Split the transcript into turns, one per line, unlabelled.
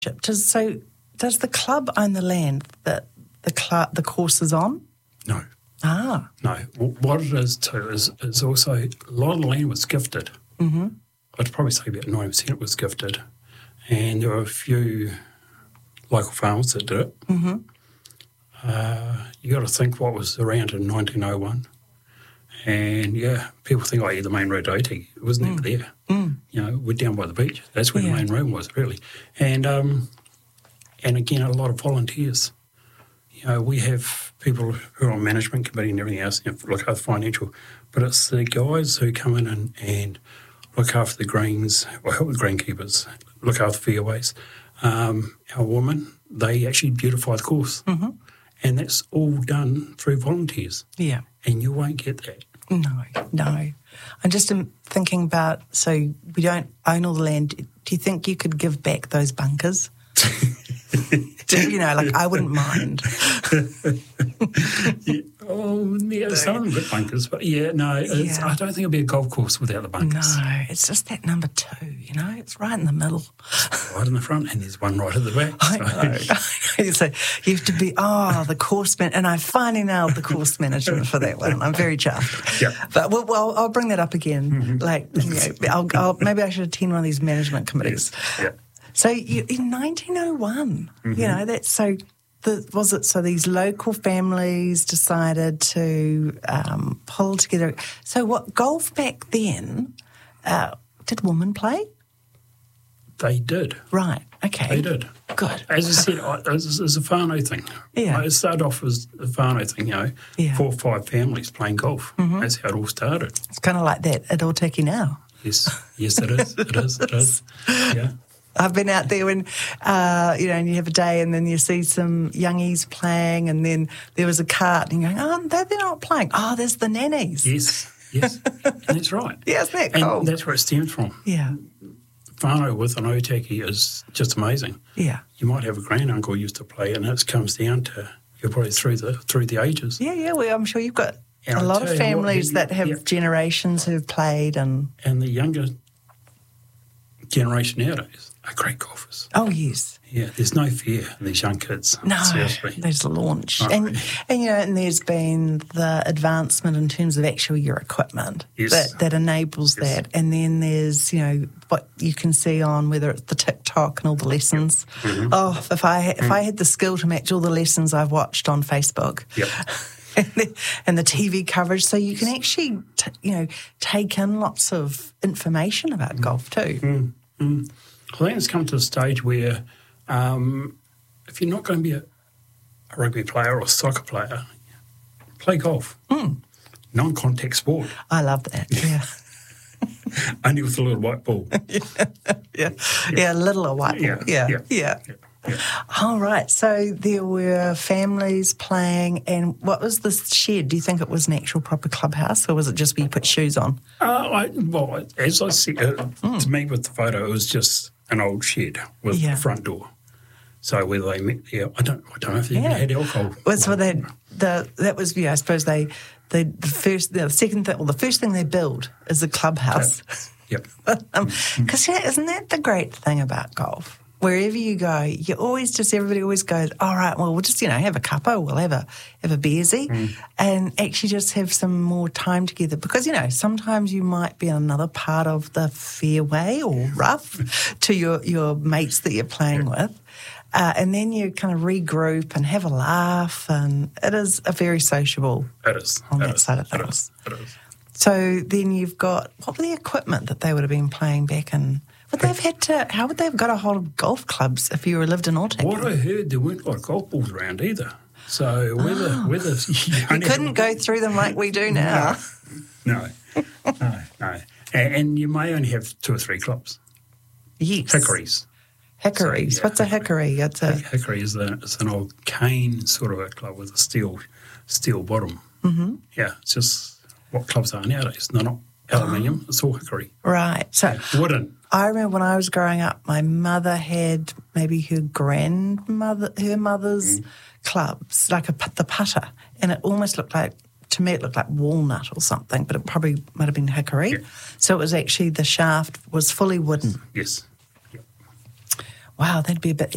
Does the club own the land that the course is on?
No.
Ah.
No. What it is too is also a lot of the land was gifted.
Mm-hmm.
I'd probably say about 90% was gifted. And there were a few local farmers that did it.
Mm-hmm.
You got to think what was around in 1901. And, people think, the main road to Otaki. It was never there.
Mm.
We're down by the beach. That's where the main road was, really. And again, a lot of volunteers. We have people who are on management committee and everything else, look after financial, but it's the guys who come in and look after the greens, or help with greenkeepers, look after fairways. Our women, they actually beautify the course.
Mm-hmm.
And that's all done through volunteers.
Yeah.
And you won't get that.
No. I'm just thinking about, so we don't own all the land. Do you think you could give back those bunkers? I wouldn't mind.
Some of them got bunkers, but I don't think it'll be a golf course without the bunkers.
No, it's just that number 2, it's right in the middle.
Right in the front, and there's one right at the back.
I know. So you have to be, the course man, and I finally nailed the course management for that one. I'm very chuffed. Yeah. But I'll bring that up again. Mm-hmm. Maybe I should attend one of these management committees.
Yes. Yeah.
So in 1901,
mm-hmm.
That's so. So these local families decided to pull together. So what golf back then? Did women play?
They did.
Right. Okay.
They did.
Good.
As I said, it's a whānau thing.
Yeah.
It started off as a whānau thing. 4 or 5 families playing golf.
Mm-hmm.
That's how it all started.
It's kind of like that at Otaki now.
Yes, it is. It is. Yeah.
I've been out there when, and you have a day and then you see some youngies playing and then there was a cart and you're going, they're not playing. Oh, there's the nannies.
Yes. And that's right.
Yeah, isn't that cool?
And that's where it stems from.
Yeah.
Whānau with an Otaki is just amazing.
Yeah.
You might have a granduncle used to play and it comes down to, you're probably through the ages.
Yeah, well, I'm sure you've got a lot of families that have generations who've played. And
the younger generation nowadays are great golfers.
Oh, yes.
Yeah, there's no fear in these young kids.
No,
seriously.
There's launch.
Not
and
really.
And there's been the advancement in terms of actually your equipment that enables that. And then there's, what you can see on whether it's the TikTok and all the lessons.
Yep. Mm-hmm.
Oh, if I had the skill to match all the lessons I've watched on Facebook.
Yep.
and the TV coverage, so you can actually, take in lots of information about golf too.
Mm. I think it's come to a stage where if you're not going to be a rugby player or a soccer player, play golf.
Mm.
Non-contact sport.
I love that, yeah.
Only with a little white ball.
Yeah, a little white ball. Yeah. All right, so there were families playing, and what was the shed? Do you think it was an actual proper clubhouse, or was it just where you put shoes on?
As I said, to me with the photo, it was just an old shed with a front door. So whether they met there, I don't know if they even had alcohol.
Well, so that was, I suppose the first thing they build is a clubhouse.
Yep.
Because isn't that the great thing about golf? Wherever you go, everybody always goes, all right, well, we'll just, have a cuppa, we'll have a beersy and actually just have some more time together. Because, sometimes you might be in another part of the fairway or rough to your mates that you're playing with. And then you kind of regroup and have a laugh, and it is a very sociable on that side of things.
It is.
So then you've got, what were the equipment that they would have been playing back in? How would they have got a hold of golf clubs if you lived in Otaki?
What I heard, there weren't a lot of golf balls around either. So whether
you couldn't go through them like we do now.
No. And you may only have 2 or 3 clubs.
Yes.
Hickories.
So, what's a hickory?
Hickory is an old cane sort of a club with a steel bottom. Mm-hmm. Yeah, it's just what clubs are nowadays. They're not aluminium. It's all hickory.
Right. So
wooden.
I remember when I was growing up, my mother had maybe her mother's clubs, like the putter, and it almost looked like, to me, it looked like walnut or something, but it probably might have been hickory. Yeah. So it was actually, the shaft was fully wooden.
Yes.
Wow, that'd be a bit